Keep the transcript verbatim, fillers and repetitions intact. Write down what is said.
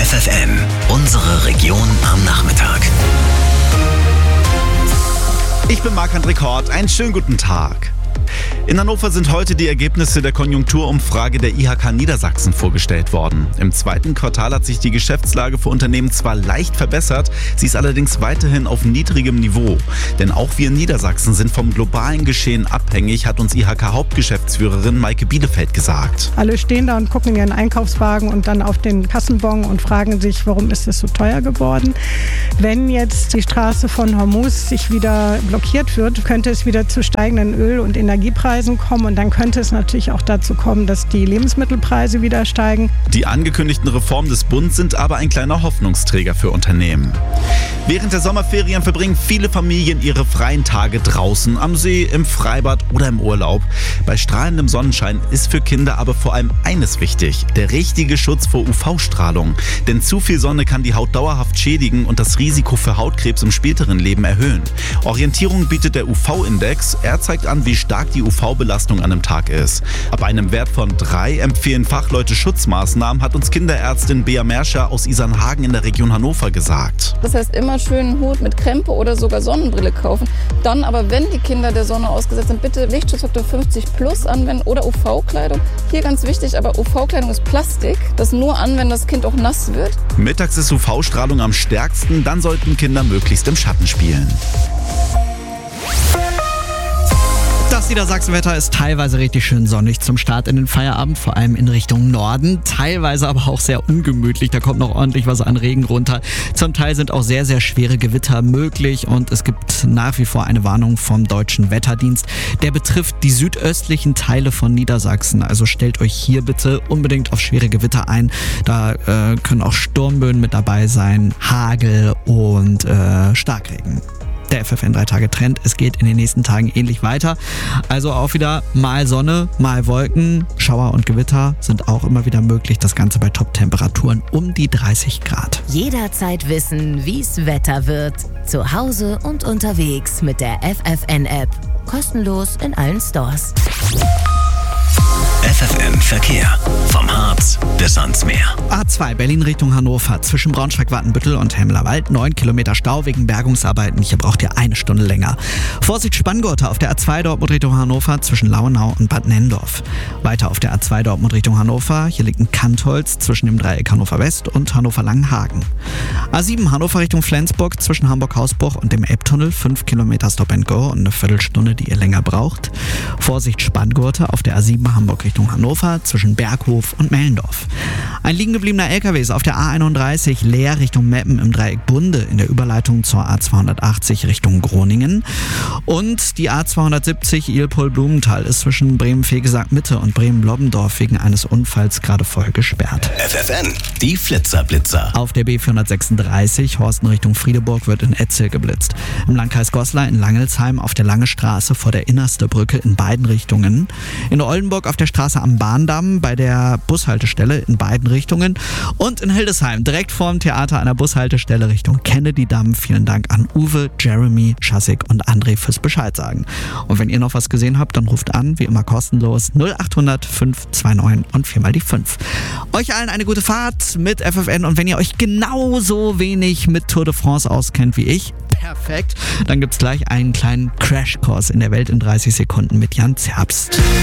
F F N, unsere Region am Nachmittag. Ich bin Marc-André Kort, einen schönen guten Tag. In Hannover sind heute die Ergebnisse der Konjunkturumfrage der I H K Niedersachsen vorgestellt worden. Im zweiten Quartal hat sich die Geschäftslage für Unternehmen zwar leicht verbessert, sie ist allerdings weiterhin auf niedrigem Niveau. Denn auch wir in Niedersachsen sind vom globalen Geschehen abhängig, hat uns I H K-Hauptgeschäftsführerin Maike Bielefeld gesagt. Alle stehen da und gucken in ihren Einkaufswagen und dann auf den Kassenbon und fragen sich, warum ist es so teuer geworden. Wenn jetzt die Straße von Hormuz sich wieder blockiert wird, könnte es wieder zu steigenden Öl- und Energiepreisen kommen und dann könnte es natürlich auch dazu kommen, dass die Lebensmittelpreise wieder steigen. Die angekündigten Reformen des Bundes sind aber ein kleiner Hoffnungsträger für Unternehmen. Während der Sommerferien verbringen viele Familien ihre freien Tage draußen, am See, im Freibad oder im Urlaub. Bei strahlendem Sonnenschein ist für Kinder aber vor allem eines wichtig: der richtige Schutz vor U V-Strahlung. Denn zu viel Sonne kann die Haut dauerhaft schädigen und das Risiko für Hautkrebs im späteren Leben erhöhen. Orientierung bietet der U V-Index. Er zeigt an, wie stark die U V-Belastung an einem Tag ist. Ab einem Wert von drei empfehlen Fachleute Schutzmaßnahmen, hat uns Kinderärztin Bea Merscher aus Isernhagen in der Region Hannover gesagt. Das heißt, immer schön einen Hut mit Krempe oder sogar Sonnenbrille kaufen. Dann aber, wenn die Kinder der Sonne ausgesetzt sind, bitte Lichtschutzfaktor fünfzig plus anwenden oder U V-Kleidung. Hier ganz wichtig, aber U V-Kleidung ist Plastik. Das nur an, wenn das Kind auch nass wird. Mittags ist U V-Strahlung am stärksten, dann sollten Kinder möglichst im Schatten spielen. Das Niedersachsenwetter ist teilweise richtig schön sonnig zum Start in den Feierabend, vor allem in Richtung Norden. Teilweise aber auch sehr ungemütlich, da kommt noch ordentlich was an Regen runter. Zum Teil sind auch sehr, sehr schwere Gewitter möglich und es gibt nach wie vor eine Warnung vom Deutschen Wetterdienst. Der betrifft die südöstlichen Teile von Niedersachsen. Also stellt euch hier bitte unbedingt auf schwere Gewitter ein. Da äh, können auch Sturmböen mit dabei sein, Hagel und äh, Starkregen. Der F F N drei Tage Trend. Es geht in den nächsten Tagen ähnlich weiter. Also auch wieder mal Sonne, mal Wolken. Schauer und Gewitter sind auch immer wieder möglich. Das Ganze bei Top-Temperaturen um die dreißig Grad. Jederzeit wissen, wie's Wetter wird. Zu Hause und unterwegs mit der F F N-App. Kostenlos in allen Stores. F F N Verkehr. Vom Harz bis ans Meer. A zwei Berlin Richtung Hannover. Zwischen Braunschweig-Wattenbüttel und Hemmerwald. neun Kilometer Stau wegen Bergungsarbeiten. Hier braucht ihr eine Stunde länger. Vorsicht Spanngurte auf der A zwei Dortmund Richtung Hannover zwischen Lauenau und Bad Nendorf. Weiter auf der A zwei Dortmund Richtung Hannover. Hier liegt ein Kantholz zwischen dem Dreieck Hannover West und Hannover Langenhagen. A sieben Hannover Richtung Flensburg zwischen Hamburg-Hausbruch und dem Elbtunnel. fünf Kilometer Stop and Go und eine Viertelstunde, die ihr länger braucht. Vorsicht Spanngurte auf der A sieben Hamburg Richtung Hannover zwischen Berghof und Mellendorf. Ein liegen gebliebener L K W ist auf der A einunddreißig leer Richtung Meppen im Dreieck Bunde in der Überleitung zur A zweihundertachtzig Richtung Groningen. Und die A zweihundertsiebzig Ilpol-Blumenthal ist zwischen Bremen-Fegesack-Mitte und Bremen-Lobbendorf wegen eines Unfalls gerade voll gesperrt. F F N, die Flitzerblitzer. Auf der B vierhundertsechsunddreißig Horsten Richtung Friedebourg wird in Etzel geblitzt. Im Landkreis Goslar in Langelsheim auf der Lange Straße vor der Innerste Brücke in beiden Richtungen. In Oldenburg auf der Straße am Bahndamm bei der Bushaltestelle in beiden Richtungen. Und in Hildesheim direkt vorm Theater an der Bushaltestelle Richtung Kennedy-Damm. Vielen Dank an Uwe, Jeremy, Schassik und André fürs Bescheid sagen. Und wenn ihr noch was gesehen habt, dann ruft an, wie immer kostenlos null acht hundert fünf zwei neun und viermal die fünf. Euch allen eine gute Fahrt mit F F N und wenn ihr euch genauso wenig mit Tour de France auskennt wie ich, perfekt, dann gibt's gleich einen kleinen Crashkurs in der Welt in dreißig Sekunden mit Jan Zerbst.